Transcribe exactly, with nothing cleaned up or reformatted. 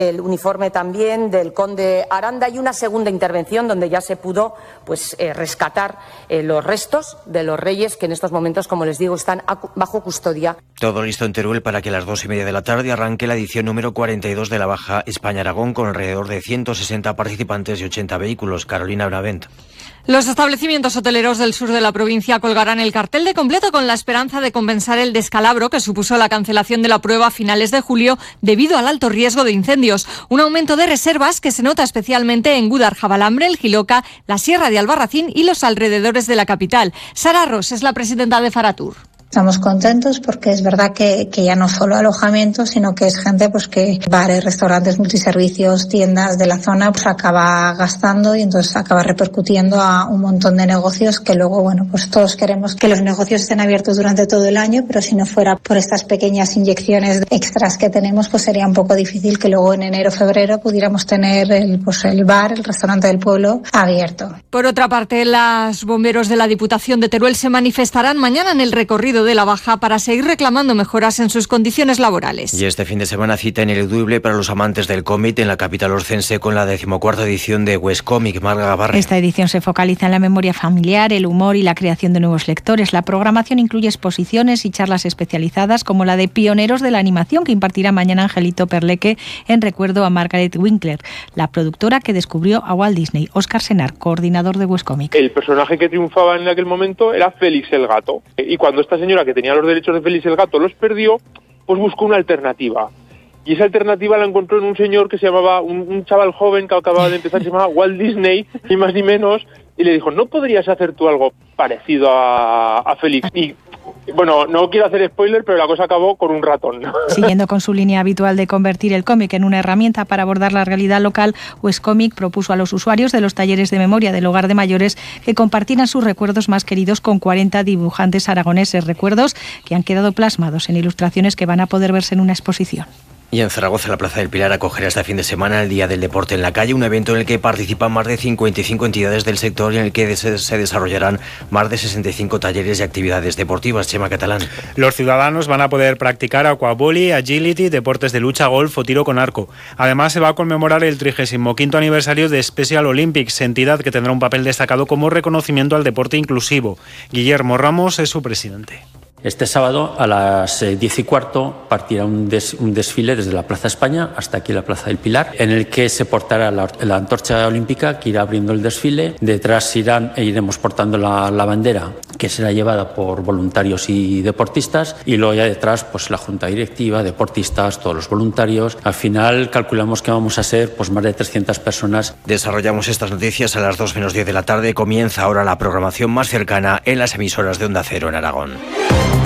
El uniforme también del conde Aranda y una segunda intervención donde ya se pudo pues eh, rescatar eh, los restos de los reyes que en estos momentos, como les digo, están bajo custodia. Todo listo en Teruel para que a las dos y media de la tarde arranque la edición número cuarenta y dos de la Baja España-Aragón con alrededor de ciento sesenta participantes y ochenta vehículos. Carolina Bravent. Los establecimientos hoteleros del sur de la provincia colgarán el cartel de completo con la esperanza de compensar el descalabro que supuso la cancelación de la prueba a finales de julio debido al alto riesgo de incendios. Un aumento de reservas que se nota especialmente en Gúdar, Jabalambre, El Jiloca, la Sierra de Albarracín y los alrededores de la capital. Sara Ros es la presidenta de Faratur. Estamos contentos porque es verdad que, que ya no solo alojamiento, sino que es gente pues que bares, restaurantes, multiservicios, tiendas de la zona pues acaba gastando y entonces acaba repercutiendo a un montón de negocios que luego, bueno, pues todos queremos que los negocios estén abiertos durante todo el año, pero si no fuera por estas pequeñas inyecciones extras que tenemos, pues sería un poco difícil que luego en enero, febrero pudiéramos tener el, pues el bar, el restaurante del pueblo abierto. Por otra parte, los bomberos de la Diputación de Teruel se manifestarán mañana en el recorrido de la Baja para seguir reclamando mejoras en sus condiciones laborales. Y este fin de semana cita ineludible para los amantes del cómic en la capital orcense con la decimocuarta edición de West Comic. Marga Gavarre. Esta edición se focaliza en la memoria familiar, el humor y la creación de nuevos lectores. La programación incluye exposiciones y charlas especializadas como la de pioneros de la animación que impartirá mañana Angelito Perleque en recuerdo a Margaret Winkler, la productora que descubrió a Walt Disney. Óscar Senar, coordinador de West Comic. El personaje que triunfaba en aquel momento era Félix el Gato. Y cuando esta señora que tenía los derechos de Félix el Gato los perdió, pues buscó una alternativa. Y esa alternativa la encontró en un señor que se llamaba, un, un chaval joven que acababa de empezar, se llamaba Walt Disney, ni más ni menos, y le dijo, ¿no podrías hacer tú algo parecido a, a Félix? Y bueno, no quiero hacer spoiler, pero la cosa acabó con un ratón. Siguiendo con su línea habitual de convertir el cómic en una herramienta para abordar la realidad local, West Comic propuso a los usuarios de los talleres de memoria del hogar de mayores que compartieran sus recuerdos más queridos con cuarenta dibujantes aragoneses, recuerdos que han quedado plasmados en ilustraciones que van a poder verse en una exposición. Y en Zaragoza, la Plaza del Pilar acogerá este fin de semana el Día del Deporte en la Calle, un evento en el que participan más de cincuenta y cinco entidades del sector y en el que se desarrollarán más de sesenta y cinco talleres y actividades deportivas. Chema Catalán. Los ciudadanos van a poder practicar aquaboli, agility, deportes de lucha, golf o tiro con arco. Además, se va a conmemorar el trigésimo quinto aniversario de Special Olympics, entidad que tendrá un papel destacado como reconocimiento al deporte inclusivo. Guillermo Ramos es su presidente. Este sábado a las diez y cuarto partirá un, des, un desfile desde la Plaza España hasta aquí la Plaza del Pilar, en el que se portará la, la antorcha olímpica que irá abriendo el desfile. Detrás irán e iremos portando la, la bandera, que será llevada por voluntarios y deportistas, y luego ya detrás pues la junta directiva, deportistas, todos los voluntarios. Al final calculamos que vamos a ser pues más de trescientas personas. Desarrollamos estas noticias a las dos menos diez de la tarde. Comienza ahora la programación más cercana en las emisoras de Onda Cero en Aragón.